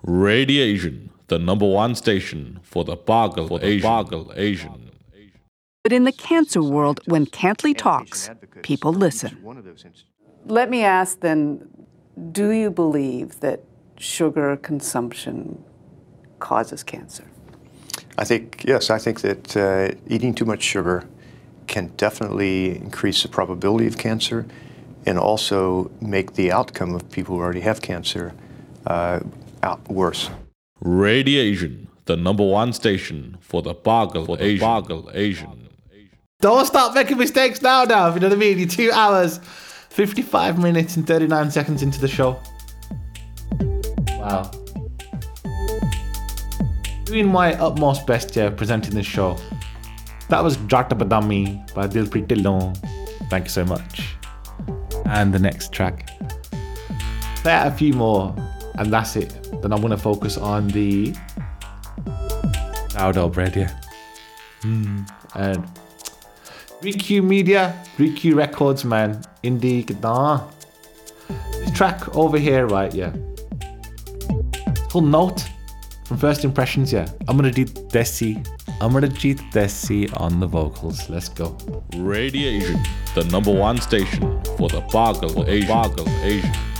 Radiation, the number one station for the Bargle Asian. But in the cancer world, when Cantley talks, people listen. Let me ask then, do you believe that sugar consumption causes cancer? Yes, I think that eating too much sugar can definitely increase the probability of cancer and also make the outcome of people who already have cancer worse. Radiation, the number one station for the Bargle Asian. Don't stop making mistakes now, if you know what I mean? You're 2 hours, 55 minutes and 39 seconds into the show. Wow. Doing my utmost best here presenting this show. That was Jata Badami by Dilpreet Dhillon. Thank you so much. And the next track. Play out a few more and that's it. Then I'm going to focus on the sourdough bread here. And ReQ Media, ReQ Records, man. Indie guitar. This track over here, right, yeah. It's called Note from First Impressions, yeah. I'm going to do Desi. Desi on the vocals. Let's go. Radiation, the number one station for the Bargle Asian.